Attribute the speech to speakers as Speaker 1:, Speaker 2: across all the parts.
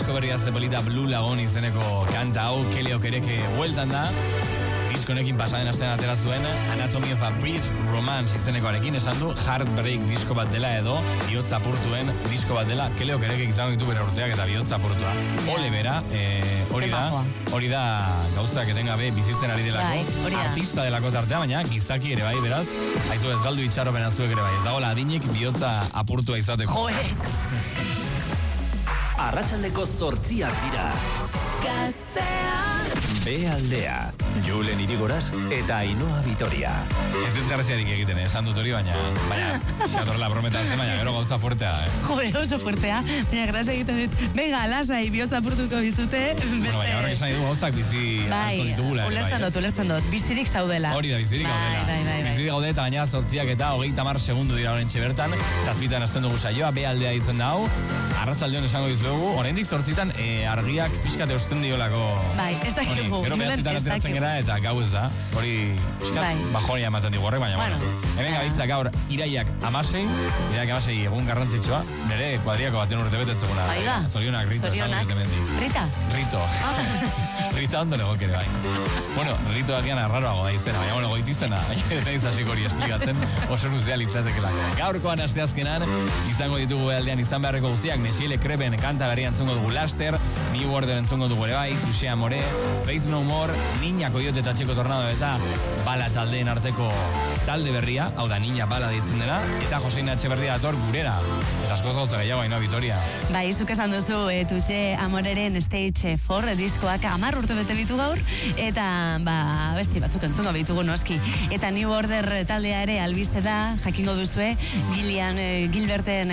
Speaker 1: disko berria zepolita Blue Lagoon izeneko kanta hau, Kelly Okereke bueltan da. Diskonekin pasaden astean atera zuen Anatomy of a Brief Romance izenekoarekin esan du Heartbreak disko bat dela edo bihotza apurtuen disko bat dela. Kelly Okereke izango ditu bere urteak eta bihotza apurtua. Ole bera, hori da gauzak etengabe bizitzen ari delako, artista delako tartea, baina gizaki ere bai, beraz, haizu ez galdu itxaropen azuek ere bai, ez dagoela adinik bihotza apurtua izateko.
Speaker 2: Arratsaldeko 8 dira.
Speaker 3: Gaztea
Speaker 2: B-aldea, Julen Irigoras eta Ainhoa Vitoria.
Speaker 1: Ez dut garrasiarik egiten, esan dut hori, baina xatorla prometa zen, baina gero gauza fuertea,
Speaker 3: Joder, oso fuertea, baina grazia egiten dut. Venga, lasai, bihotza apurtuko biztute.
Speaker 1: Bueno, baina horrek esan du gauzak bizi hartu ditugula.
Speaker 3: Ulertzen dut, bizirik zaudela.
Speaker 1: Hori da, bizirik gaudela. Bizirik gaude eta baina 8 eta 30 segundu dira horrentxe bertan. Zazpitan hasten dugu saioa, B-aldea ditzen da hau. Arratsaldeon esango dizuegu, oraindik 8 argiak pixkate osten diolako.
Speaker 3: Bai, ez dakigu.
Speaker 1: Gero 9 ateratzen gara eta gau ez da. Hori pixkat bajonia ematen digu horrek, baina hemen gabiltza gaur iraiak 16 egun garrantzitsua, nire kuadriako baten urte betetzeguna. Zorionak, Rita.
Speaker 3: Rita?
Speaker 1: Rita ondo negok ere bai. Bueno, Rito agian arraroago da izena, baina goitizena, nahiz hasiko hori esplikatzen oso luzea litzatekelako. Gaurkoan asteazkenan izango ditugu aldean izan beharreko guztiak, Nesiele Kreben kanta berria entzungo dugu Laster, New Order entzungo dugu ere bai, Touché Amore, Faith No More, Niña Coyote eta Txeko Tornado eta Bala taldeen arteko talde berria, hau da Niña Bala deitzen dela, eta Josein Etxeberria dator gurera. Eta askoz gauza gehiago, Ainhoa Vitoria.
Speaker 3: Bai, zuk esan duzu, Touché Amoreren Stage 4 diskoak 10 urte bete ditu gaur, eta besti batzuk entzungo bitugu noski. Eta New Order taldea ere albiste da, jakingo duzue, Gilberten,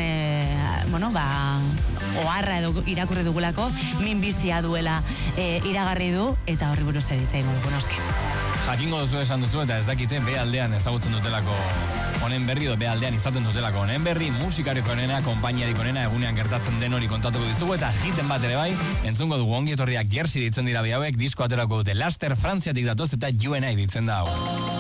Speaker 3: oharra edo irakurri dugulako, minbiztia duela iragarri du, eta horri buruz editzen dugu noski.
Speaker 1: Jakingo duzu esan duzu eta ez dakiten B-aldean ezagutzen dutelako honen berri edo B-aldean izaten dutelako honen berri, musikariko honena, konpainiariko honena, egunean gertatzen den hori kontatuko dizugu eta hiten bat ere bai, entzungo dugu ongi etorriak Jersey ditzen dira bi hauek, disko aterako dute Laster, Frantziatik datoz eta UNA ditzen da hau.